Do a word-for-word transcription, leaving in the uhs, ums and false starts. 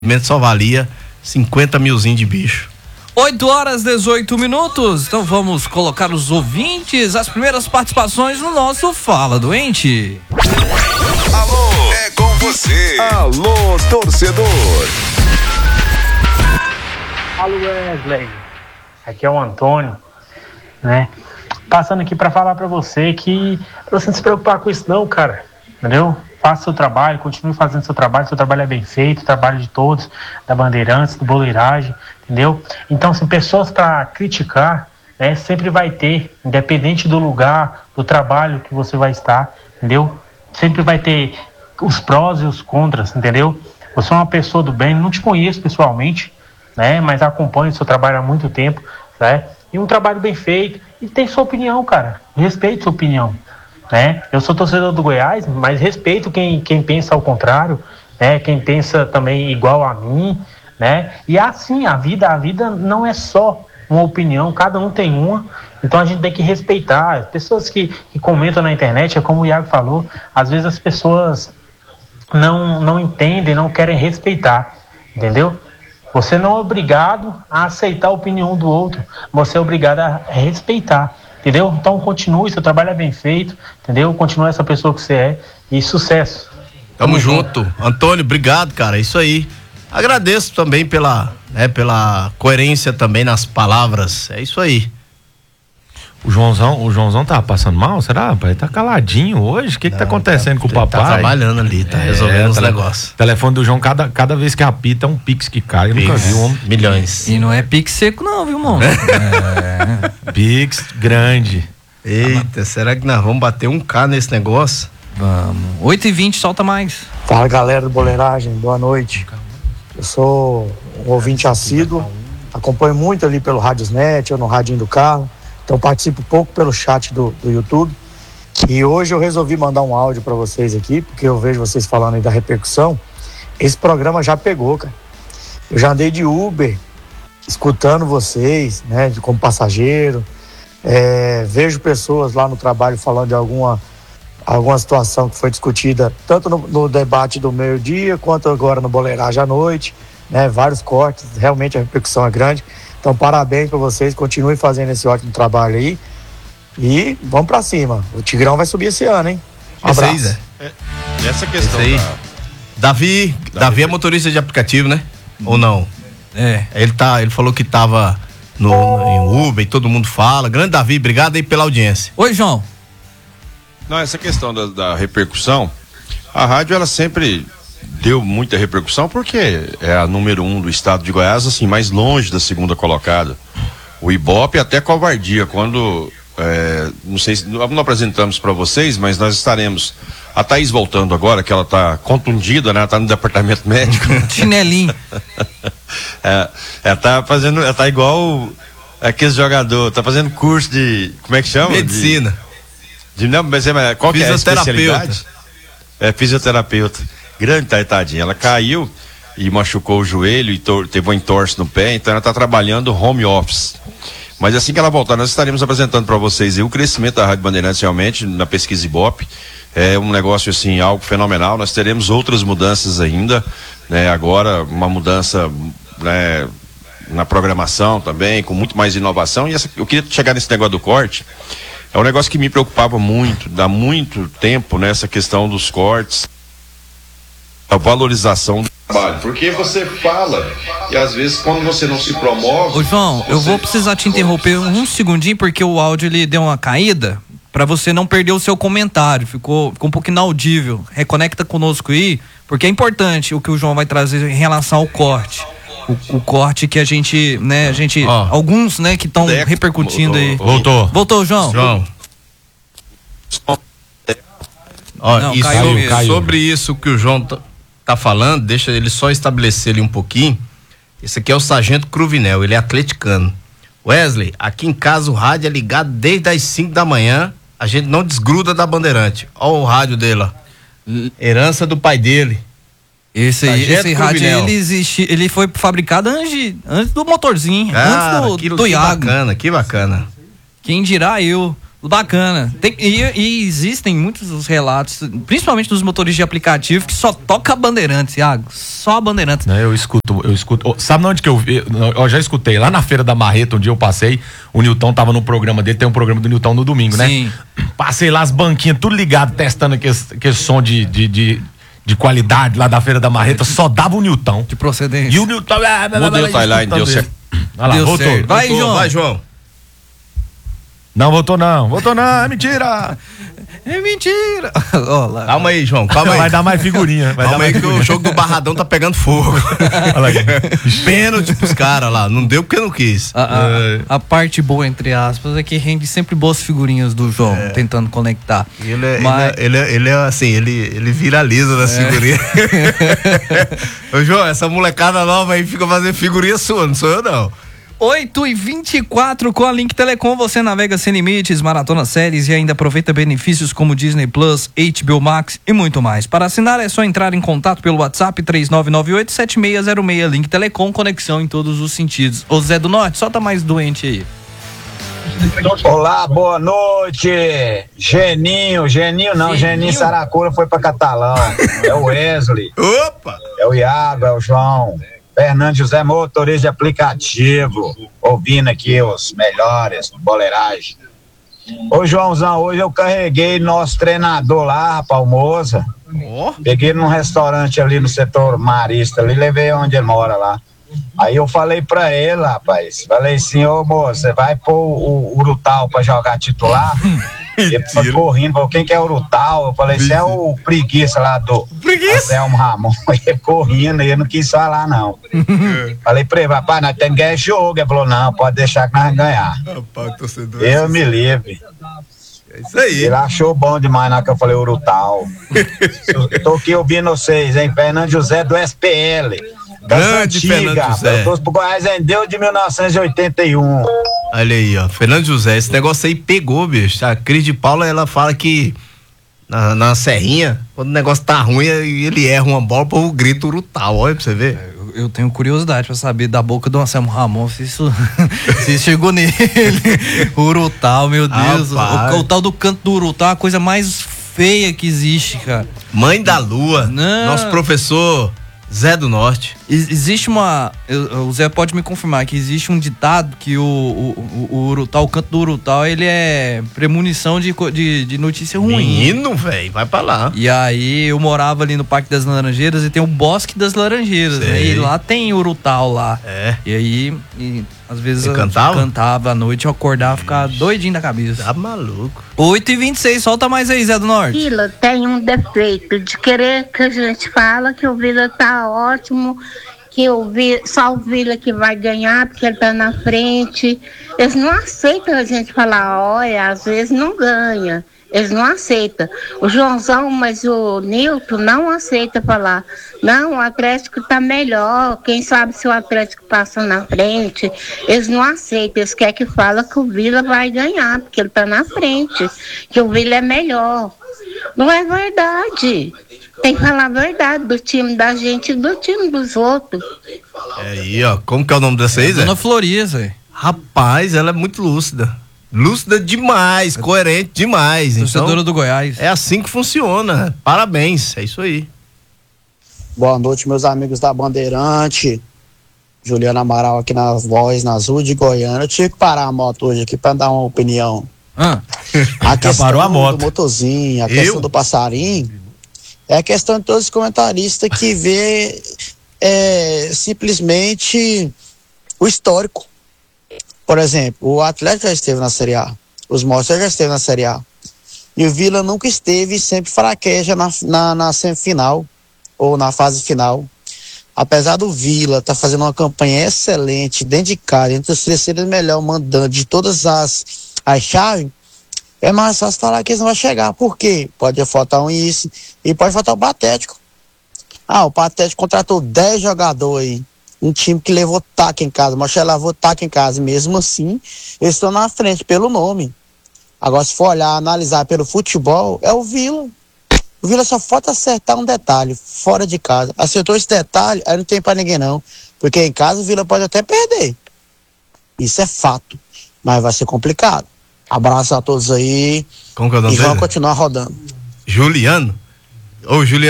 só valia cinquenta milzinho de bicho. oito horas, dezoito minutos. Então vamos colocar os ouvintes, as primeiras participações no nosso Fala Doente. Alô, é com você. Alô, torcedor. Alô, Wesley. Aqui é o Antônio, né? Passando aqui para falar para você que você não se preocupar com isso não, cara. Entendeu? Faça seu trabalho, continue fazendo seu trabalho, seu trabalho é bem feito, trabalho de todos, da Bandeirantes, do Boleiragem, entendeu? Então, se pessoas para criticar, né, sempre vai ter, independente do lugar, do trabalho que você vai estar, entendeu? Sempre vai ter os prós e os contras, entendeu? Você é uma pessoa do bem, não te conheço pessoalmente, né, mas acompanho o seu trabalho há muito tempo, né? E um trabalho bem feito, e tem sua opinião, cara, respeite sua opinião. Né? Eu sou torcedor do Goiás, mas respeito quem, quem pensa ao contrário, né? Quem pensa também igual a mim, né? E assim, a vida, a vida não é só uma opinião, cada um tem uma, então a gente tem que respeitar. As pessoas que, que comentam na internet, é como o Iago falou, às vezes as pessoas não, não entendem, não querem respeitar, entendeu? Você não é obrigado a aceitar a opinião do outro, você é obrigado a respeitar. Entendeu? Então continue, seu trabalho é bem feito, entendeu? Continue essa pessoa que você é e sucesso. Tamo, Tamo junto. junto. Antônio, obrigado, cara, isso aí. Agradeço também pela, né, pela coerência também nas palavras, é isso aí. O Joãozão, o Joãozão tá passando mal, será? Ele tá caladinho hoje, o que que tá acontecendo tá, com o papai? Tá trabalhando ali, tá é, resolvendo os tele, negócios. O telefone do João, cada, cada vez que apita é um pix que cai, eu pix, nunca vi um homem. Milhões. E não é pix seco não, viu, irmão? É. Pix grande. Eita, será que nós vamos bater um K nesse negócio? Vamos. oito e vinte, solta mais. Fala, galera do Boleiragem, boa noite. Eu sou um ouvinte assíduo, acompanho muito ali pelo Radiosnet ou no radinho do carro. Então participo pouco pelo chat do, do YouTube. E hoje eu resolvi mandar um áudio para vocês aqui, porque eu vejo vocês falando aí da repercussão. Esse programa já pegou, cara. Eu já andei de Uber, escutando vocês, né, de, como passageiro. É, vejo pessoas lá no trabalho falando de alguma, alguma situação que foi discutida, tanto no, no debate do meio-dia, quanto agora no Boleiragem à noite, né, vários cortes, realmente a repercussão é grande. Então, parabéns para vocês, continuem fazendo esse ótimo trabalho aí e vamos para cima. O Tigrão vai subir esse ano, hein? Um esse abraço. aí, Zé. É, essa questão aí. Da... Davi, Davi, Davi é motorista de aplicativo, né? Hum. Ou não? É. Ele, tá, ele falou que tava no, no, em Uber e todo mundo fala. Grande Davi, obrigado aí pela audiência. Oi, João. Não, essa questão da, da repercussão, a rádio ela sempre deu muita repercussão porque é a número um do estado de Goiás, assim, mais longe da segunda colocada. O Ibope até covardia, quando, é, não sei se, não apresentamos para vocês, mas nós estaremos, a Thaís voltando agora, que ela tá contundida, né, ela tá no departamento médico. Chinelinho. é, ela tá fazendo, ela tá igual aquele jogador, tá fazendo curso de, como é que chama? Medicina. De, de, não, mas é, qual que é a especialidade? É, fisioterapeuta. Grande tadinha, ela caiu e machucou o joelho e tor- teve um entorse no pé, então ela está trabalhando home office. Mas assim que ela voltar, nós estaremos apresentando para vocês aí o crescimento da Rádio Bandeirantes realmente na pesquisa Ibope. É um negócio assim, algo fenomenal. Nós teremos outras mudanças ainda, né? Agora uma mudança, né, na programação também, com muito mais inovação. E essa, eu queria chegar nesse negócio do corte. É um negócio que me preocupava muito, dá muito tempo nessa questão dos cortes. A valorização do trabalho, porque você fala e às vezes quando você não se promove. Ô João, eu vou precisar te interromper um segundinho porque o áudio ele deu uma caída para você não perder o seu comentário, ficou, ficou um pouco inaudível. Reconecta conosco aí, porque é importante o que o João vai trazer em relação ao corte. O, o corte que a gente, né, a gente, oh. alguns, né, que estão repercutindo aí. Voltou. Voltou, João. João. Ó, não, isso, caiu, caiu. Sobre isso que o João tá tá falando, deixa ele só estabelecer ali um pouquinho. Esse aqui é o Sargento Cruvinel, ele é atleticano. Wesley, aqui em casa o rádio é ligado desde as cinco da manhã, a gente não desgruda da Bandeirante. Olha o rádio dele, ó. Herança do pai dele. Esse, esse rádio ele existe, ele foi fabricado antes, de, antes do motorzinho, ah, antes do, que, do que Iago. bacana, que bacana. Quem dirá eu Bacana. Tem, e, e existem muitos relatos, principalmente dos motoristas de aplicativo, que só toca Bandeirantes, Iago. Só a Bandeirantes. Não, eu escuto, eu escuto. Sabe onde que eu vi? Eu já escutei. Lá na Feira da Marreta, um dia eu passei, o Nilton tava no programa dele, tem um programa do Nilton no domingo, né? Sim. Passei lá as banquinhas, tudo ligado, testando aquele, aquele som de, de, de, de qualidade lá da Feira da Marreta, só dava o Nilton. De procedência. E o Nilton. Mudei o timeline, deu certo. Olha lá, Deu voltou. certo. Vai, Voltou, João. Vai, João. Não, voltou não, voltou não, é mentira. É mentira. Ó, lá. Calma aí, João, calma aí. Vai dar mais figurinha. Vai Calma dar aí mais que figurinha. o jogo do Barradão tá pegando fogo. Olha aqui. Pênalti pros caras lá. Não deu porque não quis. A, a, É. a parte boa, entre aspas, é que rende sempre boas figurinhas do João, tentando conectar. Ele é, Mas- ele, é, ele, é, ele é assim, ele, ele viraliza na figurinha. Ô, João, essa molecada nova aí fica fazendo figurinha sua, não sou eu não. oito e vinte e quatro com a Link Telecom, você navega sem limites, maratona séries e ainda aproveita benefícios como Disney Plus, H B O Max e muito mais. Para assinar é só entrar em contato pelo WhatsApp três nove nove oito sete seis zero seis. Link Telecom, conexão em todos os sentidos. Ô Zé do Norte, solta mais doente aí. Olá, boa noite. Geninho, Geninho não, Geninho? Geninho Saracura foi pra Catalão. É o Wesley, Opa! é o Iago, é o João. Fernando José, motorista de aplicativo, ouvindo aqui os melhores do boleiragem. Ô Joãozão, hoje eu carreguei nosso treinador lá, rapaz, o Moza. Ó, Peguei num restaurante ali no setor marista, ali, levei onde ele mora lá. Aí eu falei pra ele, rapaz, falei assim, ô moço, você vai pôr o Urutau pra jogar titular? Ele ficou rindo, falou, quem que é o Urutau? Eu falei, você é o preguiça lá do Anselmo Ramon. Ele ficou rindo e ele não quis falar, não. Falei pra ele, rapaz, nós temos que ganhar jogo. Ele falou, não, pode deixar que nós vamos ganhar. rapaz, torcedor. Eu me livre. É isso aí. Ele achou bom demais na hora que eu falei Urutau. Eu tô aqui ouvindo vocês, hein? Fernando José do S P L. Grande Fernando José. Eu torço pro Goiás em Deus de mil novecentos e oitenta e um. Olha aí, ó. Fernando José, esse negócio aí pegou, bicho. A Cris de Paula, ela fala que na, na serrinha, quando o negócio tá ruim, ele erra uma bola, o povo grita Urutau. Olha pra você ver. Eu, eu tenho curiosidade pra saber da boca do Anselmo Ramon se isso, se isso chegou nele. Urutau, meu Deus. Rapaz. O, o tal do canto do Urutau é a coisa mais feia que existe, cara. Mãe da Lua, Não. nosso professor Zé do Norte. Ex- Existe uma. eu- O Zé pode me confirmar que existe um ditado que o, o, o, o Urutau, o canto do Urutau, ele é premonição de, co- de, de notícia ruim. Menino, velho, vai pra lá. E aí eu morava ali no Parque das Laranjeiras e tem o Bosque das Laranjeiras, né? Sei. E lá tem Urutau lá. É. E aí, e, às vezes Você eu cantava? cantava à noite, eu acordava, ficava doidinho da cabeça. Tá maluco. oito e vinte e seis, solta mais aí, Zé do Norte. Vila tem um defeito de querer que a gente fala que o Vila tá ótimo, que o Vila, só o Vila que vai ganhar porque ele tá na frente. Eles não aceitam a gente falar, olha, às vezes não ganha. Eles não aceitam. O Joãozão, mas o Nilton não aceita falar. Não, o Atlético tá melhor. Quem sabe se o Atlético passa na frente. Eles não aceitam. Eles querem que fala que o Vila vai ganhar, porque ele tá na frente. Que o Vila é melhor. Não é verdade. Tem que falar a verdade do time da gente e do time dos outros. É aí, ó. Como que é o nome dessa aí, Zé? Dona Floriza, Zé. Rapaz, ela é muito lúcida. Lúcida demais, coerente demais. Torcedora Então, do Goiás. é assim que funciona. Parabéns, é isso aí. Boa noite, meus amigos da Bandeirante. Juliana Amaral aqui na voz, na Azul de Goiânia. Eu tive que parar a moto hoje aqui para dar uma opinião. Ah, A questão parou a moto. do motorzinho, a Eu? questão do passarinho, é a questão de todos os comentaristas que vê é, simplesmente o histórico. Por exemplo, o Atlético já esteve na Série A, os Monstros já esteve na Série A. E o Vila nunca esteve e sempre fraqueja na, na, na semifinal ou na fase final. Apesar do Vila estar tá fazendo uma campanha excelente dentro de casa, entre os terceiros melhores mandantes de todas as, as chaves, é mais fácil falar que eles não vão chegar. Por quê? Pode faltar um isso e pode faltar o Patético. Ah, o Patético contratou dez jogadores aí. Um time que levou taca em casa, mas já levou taca em casa. Mesmo assim, eles estão na frente pelo nome. Agora, se for olhar, analisar pelo futebol, é o Vila. O Vila só falta acertar um detalhe, fora de casa. Acertou esse detalhe, aí não tem pra ninguém não. Porque em casa o Vila pode até perder. Isso é fato. Mas vai ser complicado. Abraço a todos aí. Como que é o nome e vamos dele? continuar rodando. Juliano? Ô, Juliano.